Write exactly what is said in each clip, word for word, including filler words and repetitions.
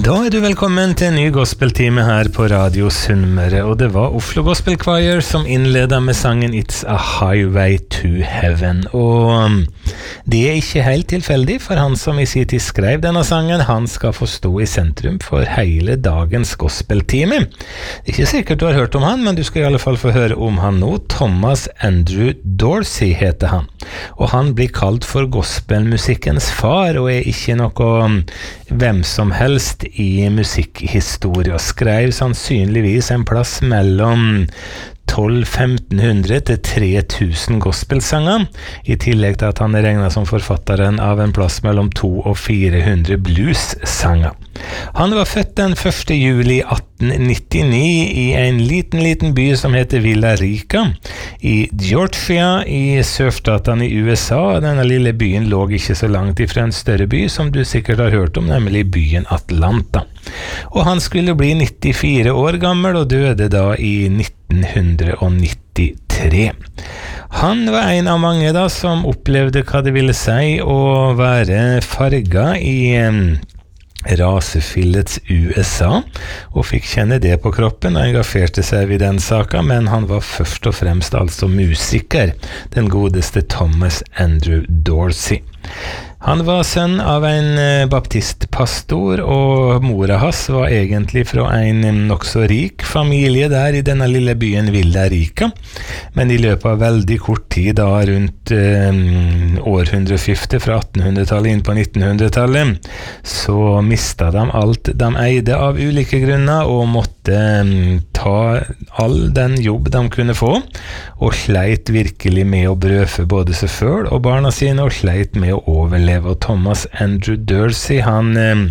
Da er du velkommen til en ny gospeltime her på Radio Sunnmøre, og det var Oslo Gospel Choir som innledet med sangen It's a Highway to Heaven. Og det er ikke helt tilfeldig, for han som i sin tid skrev denne sangen, han skal få stå i sentrum for hele dagens gospeltime. Det er ikke sikkert du har hørt om han, men du skal i alle fall få høre om han nå. Thomas Andrew Dorsey heter han, og han blir kalt for gospelmusikkens far, og er ikke noe hvem som helst i musikkhistorie, og skrev sannsynligvis en plass mellom tolv femten hundre til tre tusen gospelsanger, i tillegg til at han er regnet som forfatteren av en plass mellom to og fire hundre blues-sanger. Han var født den første juli atten nittini i en liten, liten by som heter Villa Rica i Georgia i sørstatene i U S A. Denne lille byen lå ikke så langt ifra en større by som du sikkert har hørt om, nemlig byen Atlanta. Og han skulle bli nittifire år gammel og døde da i nitten nittitre. Han var en av mange da som opplevde hva det ville si å være farga i rasefillets U S A, og fikk kjenne det på kroppen og engasjerte seg i den saken, men han var først og fremst altså musiker, den godeste Thomas Andrew Dorsey. Han var sønn av en baptistpastor, og mora hans var egentlig fra en nok så rik familie der i denne lille byen Villa Rica, men i løpet av veldig kort tid da rundt eh, århundreskiftet fra attenhundretallet inn på nittenhundretallet, så mistet de alt de eide av ulike grunner og måtte eh, ta all den jobb de kunne få, og sleit virkelig med å brødfø både seg selv og barna sine, og sleit med å overleve. Og Thomas Andrew Dorsey, han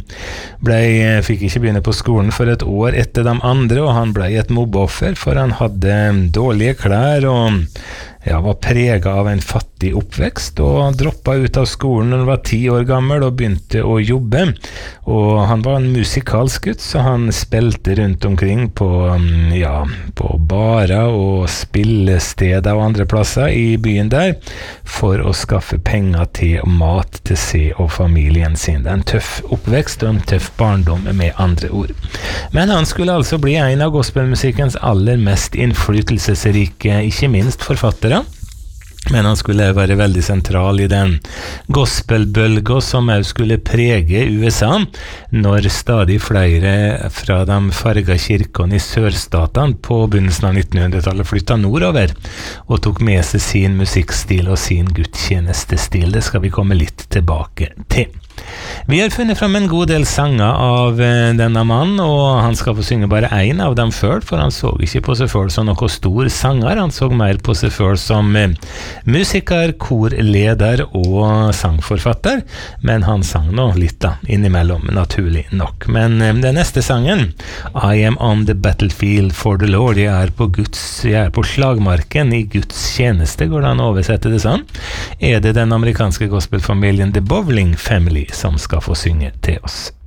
ble, fikk ikke begynne på skolen for et år etter de andre, og han ble et mobbeoffer, for han hadde dårlige klær og ja, var preget av en fattig oppvekst, og droppet ut av skolen når han var ti år gammel og begynte å jobbe. Og han var en musikalsk gutt, så han spilte rundt omkring på, ja, på barer og spillesteder og andre plasser i byen der, for å skaffe penger til mat til seg og familien sin. Det er en tøff oppvekst og en tøff barndom med andre ord. Men han skulle altså bli en av gospelmusikkens aller mest innflytelsesrike, ikke minst forfattere. Men han skulle være veldig sentral i den gospelbølgen som også skulle prege U S A, når stadig flere fra de farga kirkene i sørstatene på begynnelsen av nittenhundretallet flyttet nordover, og tok med seg sin musikkstil og sin gudstjenestestil. Det skal vi komme litt tilbake til. Vi har funnet frem en god del sanger av denne mannen, og han skal få synge bare en av dem selv, for han så ikke på seg selv som noen stor sanger. Han så mer på seg selv som musiker, korleder og sangforfatter, men han sang nå litt da, innimellom, naturlig nok. Men den neste sangen, I am on the battlefield for the Lord, jeg er på, Guds, jeg er på slagmarken i Guds tjeneste, går det an å oversette det sånn, er det den amerikanske gospelfamilien The Bowling Family som skal få synge til oss.